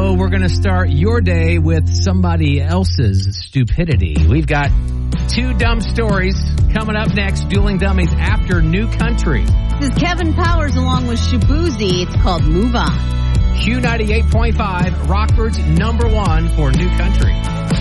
So we're going to start your day with somebody else's stupidity. We've got 2 dumb stories coming up next, Dueling Dummies after New Country. This is Kevin Powers along with Shabuzi. It's called Move On. Q98.5, Rockford's #1 for New Country.